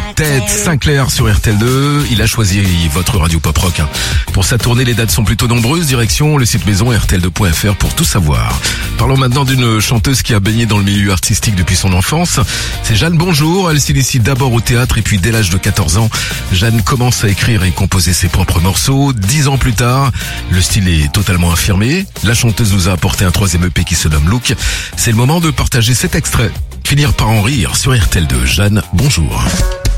Ted Sinclair sur RTL2. Il a choisi votre radio pop rock. Pour sa tournée, les dates sont plutôt nombreuses. Direction le site maison rtl2.fr pour tout savoir. Parlons maintenant d'une chanteuse qui a baigné dans le milieu artistique depuis son enfance. C'est Jeanne Bonjour. Elle s'initie d'abord au théâtre et puis dès l'âge de 14 ans, Jeanne commence à écrire et composer ses propres morceaux. 10 ans plus tard, le style est totalement affirmé. La chanteuse nous a apporté un 3e EP qui se nomme Look. C'est le moment de partager cet extrait. Finir par en rire sur RTL2. Jeanne, bonjour.